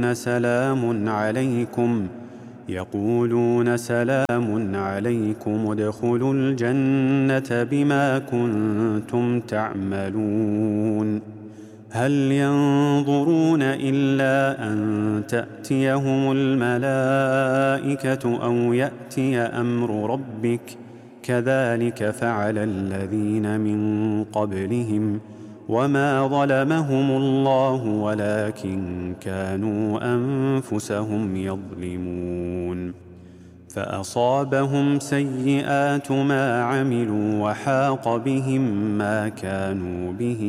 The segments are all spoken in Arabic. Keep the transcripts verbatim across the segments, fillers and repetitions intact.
سلام عليكم يقولون سلام عليكم ادخلوا الجنة بما كنتم تعملون هل ينظرون إلا أن تأتيهم الملائكة أو يأتي أمر ربك كذلك فعل الذين من قبلهم وما ظلمهم الله ولكن كانوا أنفسهم يظلمون فأصابهم سيئات ما عملوا وحاق بهم ما كانوا به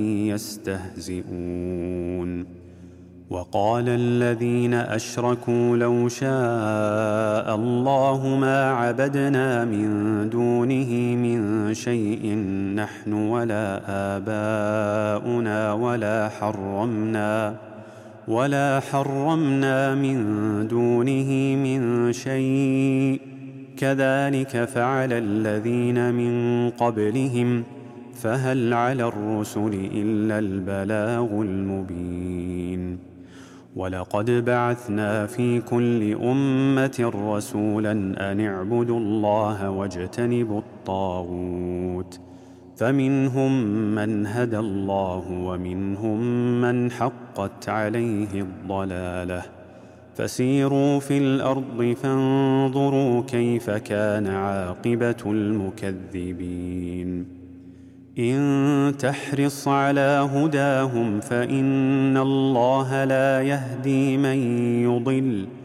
يستهزئون وقال الذين أشركوا لو شاء الله ما عبدنا من دونه من شيء نحن ولا آباؤنا ولا حرمنا ولا حرمنا من دونه من شيء كذلك فعل الذين من قبلهم فهل على الرسل إلا البلاغ المبين ولقد بعثنا في كل أمة رسولا أن اعبدوا الله واجتنبوا الطاغوت فمنهم من هدى الله ومنهم من حقت عليه الضلالة فسيروا في الأرض فانظروا كيف كان عاقبة المكذبين إن تحرص على هداهم فإن الله لا يهدي من يضل